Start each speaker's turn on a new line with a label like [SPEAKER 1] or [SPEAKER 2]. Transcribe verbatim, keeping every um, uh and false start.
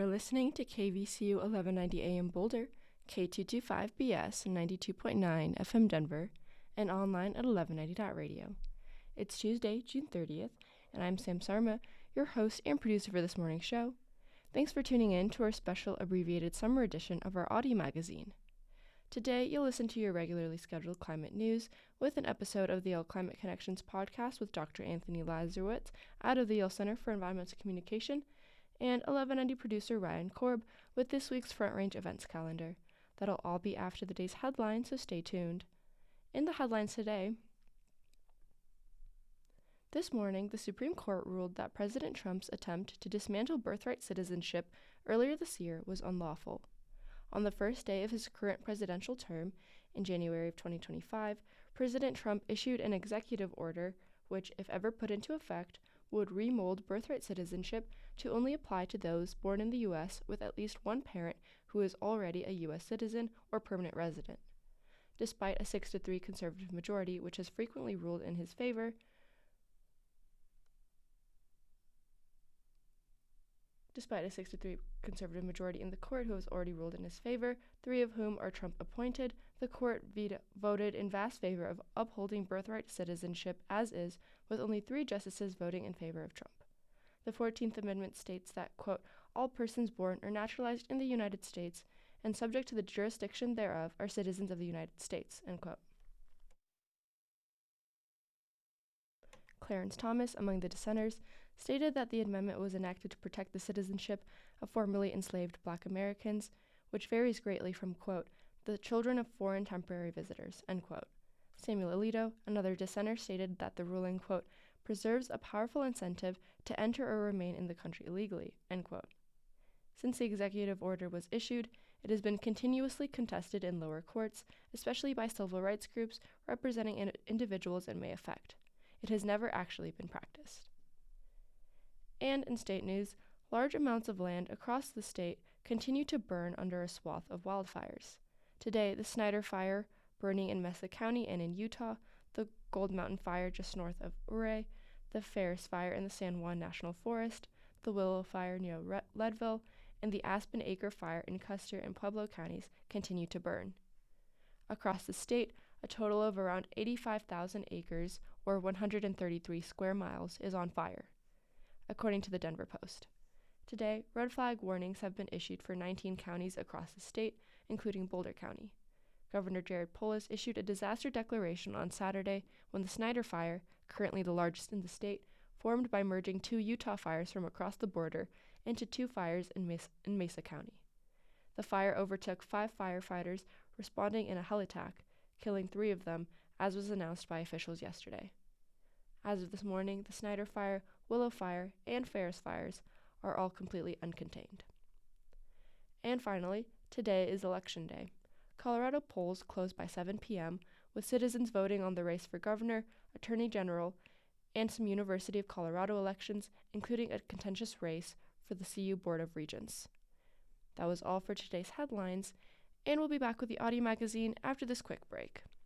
[SPEAKER 1] listening to K V C U eleven ninety A M Boulder, K two twenty-five B S ninety-two point nine F M Denver, and online at eleven ninety dot radio. It's Tuesday, June thirtieth, and I'm Sam Sarma, your host and producer for this morning's show. Thanks for tuning in to our special abbreviated summer edition of our audio magazine. Today, you'll listen to your regularly scheduled climate news with an episode of the Yale Climate Connections podcast with Doctor Anthony Lazarowitz out of the Yale Center for Environmental Communication, and eleven ninety producer Ryan Korb with this week's Front Range events calendar. That'll all be after the day's headlines, so stay tuned. In the headlines today, this morning, the Supreme Court ruled that President Trump's attempt to dismantle birthright citizenship earlier this year was unlawful. On the first day of his current presidential term, in January of twenty twenty-five, President Trump issued an executive order which, if ever put into effect, would remold birthright citizenship to only apply to those born in the U S with at least one parent who is already a U S citizen or permanent resident. Despite a six to three conservative majority, which has frequently ruled in his favor, Despite a six to three conservative majority in the court who has already ruled in his favor, three of whom are Trump-appointed, the court veto- voted in vast favor of upholding birthright citizenship as is, with only three justices voting in favor of Trump. The fourteenth Amendment states that, quote, all persons born or naturalized in the United States and subject to the jurisdiction thereof are citizens of the United States, end quote. Clarence Thomas, among the dissenters, stated that the amendment was enacted to protect the citizenship of formerly enslaved Black Americans, which varies greatly from, quote, the children of foreign temporary visitors, end quote. Samuel Alito, another dissenter, stated that the ruling, quote, preserves a powerful incentive to enter or remain in the country illegally, end quote. Since the executive order was issued, it has been continuously contested in lower courts, especially by civil rights groups representing in- individuals it may affect. It has never actually been practiced. And in state news, large amounts of land across the state continue to burn under a swath of wildfires. Today, the Snyder Fire, burning in Mesa County and in Utah, the Gold Mountain Fire just north of Ouray, the Ferris Fire in the San Juan National Forest, the Willow Fire near Re- Leadville, and the Aspen Acre Fire in Custer and Pueblo counties continue to burn. Across the state, a total of around eighty-five thousand acres, or one hundred thirty-three square miles, is on fire, according to the Denver Post. Today, red flag warnings have been issued for nineteen counties across the state, including Boulder County. Governor Jared Polis issued a disaster declaration on Saturday when the Snyder Fire, currently the largest in the state, formed by merging two Utah fires from across the border into two fires in Mesa, in Mesa County. The fire overtook five firefighters responding in a heli-attack, killing three of them, as was announced by officials yesterday. As of this morning, the Snyder Fire, Willow Fire, and Ferris Fires are all completely uncontained. And finally, today is Election Day. Colorado polls close by seven p.m., with citizens voting on the race for governor, attorney general, and some University of Colorado elections, including a contentious race for the C U Board of Regents. That was all for today's headlines, and we'll be back with the audio magazine after this quick break.